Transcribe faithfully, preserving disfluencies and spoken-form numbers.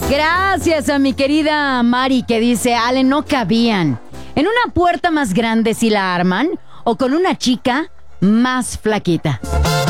Gracias a mi querida Mari que dice, Ale, no cabían. En una puerta más grande si la arman o con una chica más flaquita.